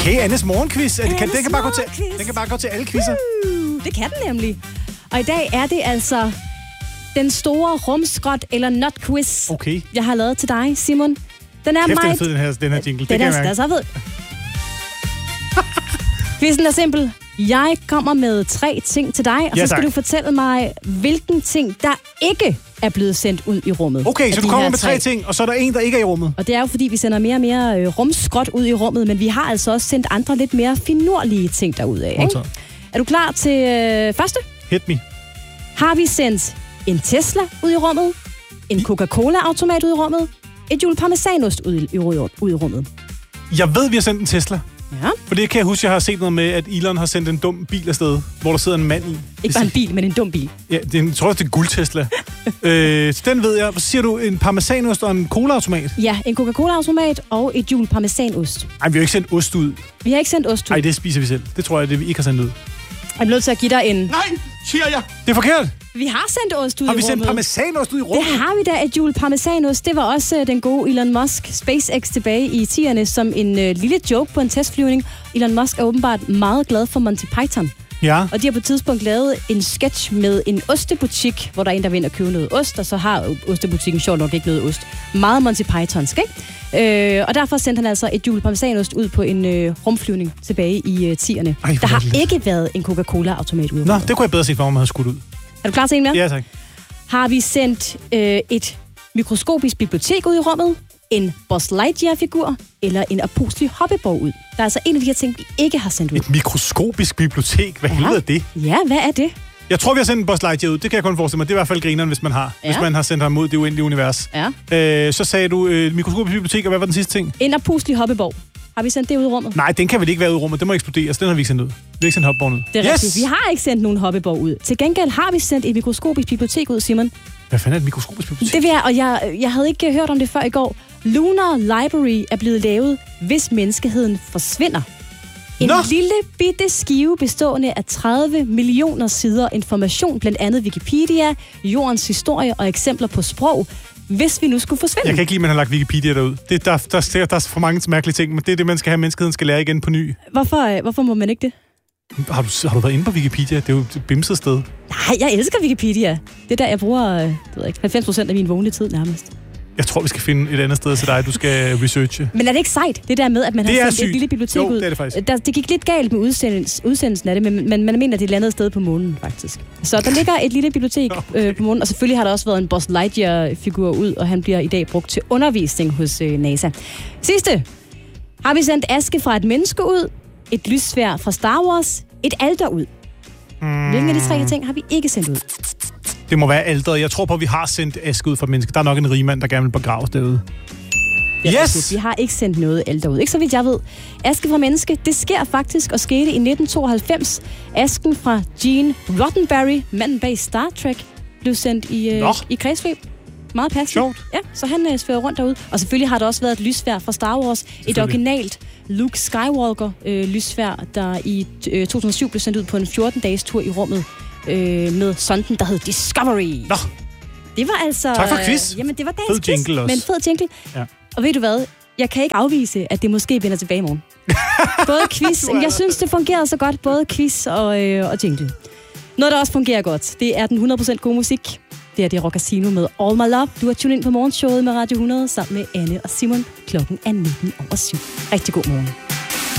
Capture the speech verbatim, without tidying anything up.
Okay, Annes morgenquiz. Annes kan, den, kan bare gå til, morgenquiz. den kan bare gå til alle quizzer. Uh, det kan den nemlig. Og i dag er det altså den store rumskrot eller not quiz, Okay. jeg har lavet til dig, Simon. Den er Kæft, den er meget... fed, den her, den her jingle. Den det er, kan den jeg er så fed. Quizzen er simpel. Jeg kommer med tre ting til dig, og Ja, så skal tak. du fortælle mig, hvilken ting, der ikke er blevet sendt ud i rummet. Okay, af så de du kommer her med tre ting, og så er der en, der ikke er i rummet. Og det er jo, fordi vi sender mere og mere øh, rumskrot ud i rummet, men vi har altså også sendt andre lidt mere finurlige ting derudad. Ikke? Modtaget. Er du klar til øh, første? Hit me. Har vi sendt en Tesla ud i rummet, en Coca-Cola-automat ud i rummet, et hjul parmesanost ud i, ud, ud i rummet? Jeg ved, vi har sendt en Tesla. Ja. For det kan jeg huske, jeg har set noget med, at Elon har sendt en dum bil afsted, hvor der sidder en mand i. Ikke bare en bil, men en dum bil. Ja, det er en, jeg tror, det er en guld-Tesla. øh, så den ved jeg. Hvad siger du? En parmesanost og en cola-automat? Ja, en Coca-Cola-automat og et hjul parmesanost. Ej, vi har jo ikke sendt ost ud. Vi har ikke sendt ost ud. Nej, det spiser vi selv. Det tror jeg, det vi ikke har sendt ud. Jeg er nødt til at give dig en... Nej, siger jeg. Det er forkert. Vi har sendt ost ud Har i vi rummet. sendt parmesanost ud i rummet? Det har vi da, et hjul parmesanost. Det var også uh, den gode Elon Musk SpaceX tilbage i tierne som en uh, lille joke på en testflyvning. Elon Musk er åbenbart meget glad for Monty Python. Ja. Og de har på et tidspunkt lavet en sketch med en ostebutik, hvor der er en, der vil ind og købe noget ost, og så har ostebutikken sjovt nok ikke noget ost. Meget Monty Pythonsk, ikke? Øh, og derfor sendte han altså et hjul parmesanost ud på en øh, rumflyvning tilbage i øh, tierne. Ej, der har lidt. ikke været en Coca-Cola-automat ude. Nå, det kunne jeg bedre se for mig, man havde skudt ud. Er du klar til en mere? Ja, tak. Har vi sendt øh, et mikroskopisk bibliotek ud i rummet, en Buzz Lightyear-figur eller en oppustelig hoppeborg ud? Der er altså en af de her ting, vi ikke har sendt ud. Et mikroskopisk bibliotek. Hvad helvede er det? Ja, hvad er det? Jeg tror, vi har sendt en Buzz Lightyear ud. Det kan jeg kun forestille mig. Det er i hvert fald grineren, hvis man har. Ja. Hvis man har sendt ham ud i det uendelige univers. Ja. Øh, så sagde du øh, mikroskopisk bibliotek, og hvad var den sidste ting? En oppustelig hoppeborg. Har vi sendt det ud i rummet? Nej, den kan vel ikke være ude i rummet. Den må eksplodere, så den har vi ikke sendt ud. Vi har ikke sendt hopborgen ud. Det er yes! rigtigt. Vi har ikke sendt nogen hoppeborg ud. Til gengæld har vi sendt et mikroskopisk bibliotek ud, Simon. Hvad fanden er et mikroskopisk bibliotek? Det vil jeg, og jeg, jeg havde ikke hørt om det før i går. Lunar Library er blevet lavet, hvis menneskeheden forsvinder. En Nå! lille bitte skive bestående af tredive millioner sider information, blandt andet Wikipedia, jordens historie og eksempler på sprog, hvis vi nu skulle forsvinde. Jeg kan ikke lide, at man har lagt Wikipedia derud. Det, der, der, der, der er for mange mærkelige ting, men det er det, man skal have. Menneskeheden skal lære igen på ny. Hvorfor, hvorfor må man ikke det? Har du, har du været inde på Wikipedia? Det er jo et bimset sted. Nej, jeg elsker Wikipedia. Det er der, jeg bruger øh, det ved jeg ikke, halvfems procent af min vågne tid nærmest. Jeg tror, vi skal finde et andet sted til dig, du skal researche. Men er det ikke sejt, det der med, at man Det har er sendt sygt. et lille bibliotek Jo, ud? det er det faktisk. Der, det gik lidt galt med udsendels, udsendelsen af det, men, men man mener, at det er et andet sted på månen, faktisk. Så der ligger et lille bibliotek okay. øh, på månen, og selvfølgelig har der også været en Buzz Lightyear-figur ud, og han bliver i dag brugt til undervisning hos øh, NASA. Sidste. Har vi sendt aske fra et menneske ud, et lyssværd fra Star Wars, et alter ud? Hmm. Hvilken af de tre ting har vi ikke sendt ud? Det må være alderet. Jeg tror på, at vi har sendt aske ud fra mennesker. Der er nok en rigmand, der gerne vil begraves derude. Det er Yes! rigtigt. Vi har ikke sendt noget alter ud. Ikke så vidt jeg ved. Aske fra menneske, det sker faktisk og skete i nitten tooghalvfems. Asken fra Gene Roddenberry, manden bag Star Trek, blev sendt i, øh, i kredsløb. Meget passende. Sjovt. Ja, så han øh, svæver rundt derude. Og selvfølgelig har der også været et lysværd fra Star Wars. Et originalt Luke Skywalker øh, lysværd, der i øh, to tusind og syv blev sendt ud på en fjorten-dages tur i rummet øh, med sonden, der hed Discovery. Nå. Det var altså... Tak for quiz. Øh, jamen, det var dagens Fed jingle quiz. også. Men fed jingle. Ja. Og ved du hvad? Jeg kan ikke afvise, at det måske vender tilbage i morgen. Både quiz, jeg synes, det fungerede så godt, både quiz og, øh, og jingle. Noget, der også fungerer godt, det er den hundrede procent gode musik. Det er det Rock Casino med All My Love. Du har tunet ind på morgenshowet med Radio hundrede sammen med Anne og Simon. Klokken er nitten over syv. Rigtig god morgen.